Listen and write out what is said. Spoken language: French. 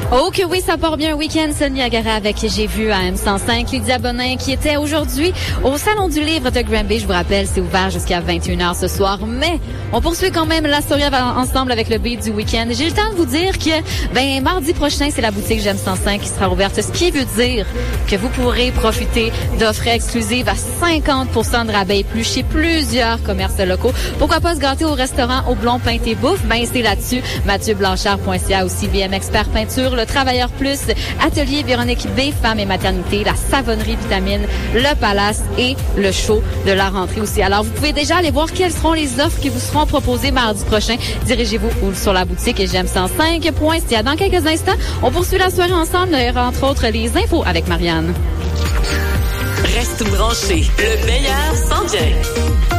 Oh que oui, ça part bien un week-end, Sol Niagara avec J'ai vu à M105. Lydia Bonin qui était aujourd'hui au Salon du Livre de Granby. Je vous rappelle, c'est ouvert jusqu'à 21h ce soir. Mais on poursuit quand même la soirée ensemble avec le beat du week-end. J'ai le temps de vous dire que mardi prochain, c'est la boutique J'aime 105 qui sera ouverte. Ce qui veut dire que vous pourrez profiter d'offres exclusives à 50% de rabais et plus chez plusieurs commerces locaux. Pourquoi pas se gâter au restaurant Au Blond Pain et Bouffe? C'est là-dessus. MathieuBlanchard.ca, aussi BM Expert Peinture, Le Travailleur Plus, Atelier Véronique B, Femmes et Maternité, la Savonnerie Vitamine, Le Palace et le show de la rentrée aussi. Alors, vous pouvez déjà aller voir quelles seront les offres qui vous seront proposées mardi prochain. Dirigez-vous sur la boutique J'aime 105.ca. Dans quelques instants, on poursuit la soirée ensemble, entre autres les infos avec Marianne. Reste branché, le meilleur s'en vient.